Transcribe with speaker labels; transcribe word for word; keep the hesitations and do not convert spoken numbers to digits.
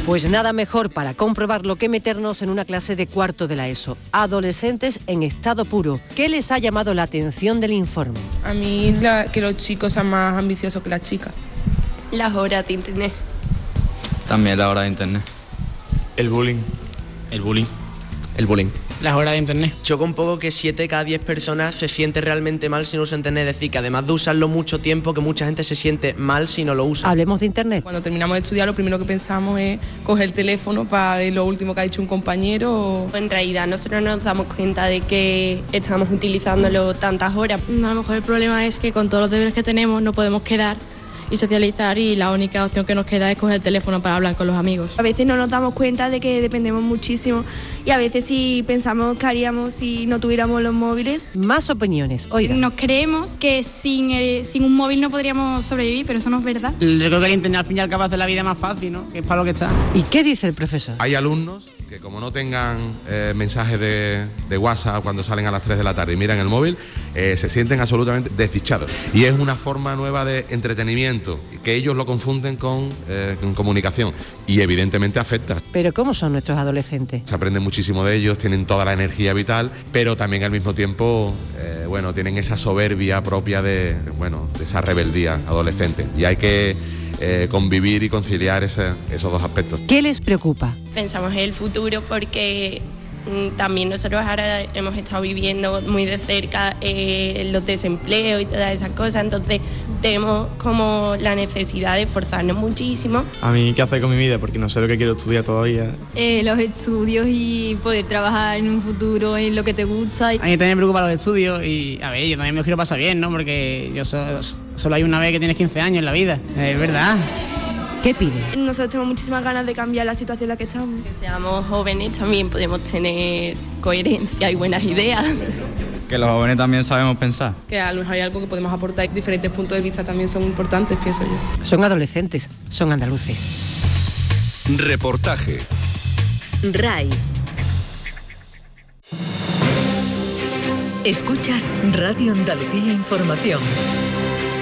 Speaker 1: Pues nada mejor para comprobarlo que meternos en una clase de cuarto de la ESO. Adolescentes en estado puro. ¿Qué les ha llamado la atención del informe?
Speaker 2: A mí la, que los chicos sean más ambiciosos que las chicas.
Speaker 3: Las horas de internet.
Speaker 4: También la hora de internet.
Speaker 5: El bullying.
Speaker 4: El bullying.
Speaker 6: El bullying.
Speaker 7: Las horas de internet.
Speaker 6: Choca un poco que siete de cada diez personas se siente realmente mal si no usa internet. Es decir, que además de usarlo mucho tiempo, que mucha gente se siente mal si no lo usa.
Speaker 1: Hablemos de internet.
Speaker 2: Cuando terminamos de estudiar, lo primero que pensamos es coger el teléfono para ver lo último que ha dicho un compañero.
Speaker 3: En realidad nosotros nos damos cuenta de que estamos utilizándolo tantas horas.
Speaker 8: A lo mejor el problema es que con todos los deberes que tenemos no podemos quedar y socializar, y la única opción que nos queda es coger el teléfono para hablar con los amigos.
Speaker 9: A veces no nos damos cuenta de que dependemos muchísimo y a veces sí pensamos qué haríamos si no tuviéramos los móviles.
Speaker 1: Más opiniones, oiga.
Speaker 8: Nos creemos que sin, el, sin un móvil no podríamos sobrevivir, pero eso no es verdad.
Speaker 7: Yo creo que el internet al fin y al cabo hace la vida más fácil, ¿no? Que es para lo que está.
Speaker 1: ¿Y qué dice el profesor?
Speaker 5: Hay alumnos que como no tengan eh, mensajes de, de WhatsApp cuando salen a las tres de la tarde y miran el móvil, eh, se sienten absolutamente desdichados. Y es una forma nueva de entretenimiento, que ellos lo confunden con, eh, con comunicación y evidentemente afecta.
Speaker 1: ¿Pero cómo son nuestros adolescentes?
Speaker 5: Se aprende muchísimo de ellos, tienen toda la energía vital, pero también al mismo tiempo, eh, bueno, tienen esa soberbia propia de, bueno, de esa rebeldía adolescente. Y hay que Eh, convivir y conciliar ese, esos dos aspectos.
Speaker 1: ¿Qué les preocupa?
Speaker 3: Pensamos en el futuro porque mm, también nosotros ahora hemos estado viviendo muy de cerca eh, los desempleos y todas esas cosas, entonces tenemos como la necesidad de esforzarnos muchísimo.
Speaker 10: A mí, ¿qué hacer con mi vida? Porque no sé lo que quiero estudiar todavía.
Speaker 8: Eh, los estudios y poder trabajar en un futuro en lo que te gusta.
Speaker 7: A mí también me preocupa los estudios y, a ver, yo también me quiero pasar bien, ¿no? Porque yo so, solo hay una vez que tienes quince años en la vida, es verdad.
Speaker 1: ¿Qué pide?
Speaker 9: Nosotros tenemos muchísimas ganas de cambiar la situación en la que estamos.
Speaker 3: Que seamos jóvenes también podemos tener coherencia y buenas ideas.
Speaker 4: Que los jóvenes también sabemos pensar.
Speaker 2: Que a lo mejor hay algo que podemos aportar, diferentes puntos de vista también son importantes, pienso yo.
Speaker 1: Son adolescentes, son andaluces.
Speaker 11: Reportaje.
Speaker 12: R A I. Escuchas Radio Andalucía Información.